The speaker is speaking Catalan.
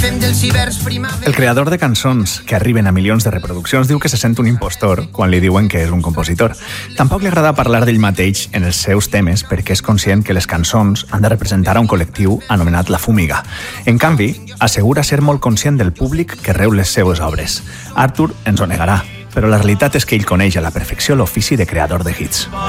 El creador de cançons que arriben a milions de reproduccions diu que se sent un impostor quan li diuen que és un compositor. Tampoc li agrada parlar d'ell mateix en els seus temes perquè és conscient que les cançons han de representar a un col·lectiu anomenat La Fúmiga. En canvi, assegura ser molt conscient del públic que reu les seues obres. Artur ens ho negarà, però la realitat és que ell coneix a la perfecció l'ofici de creador de hits.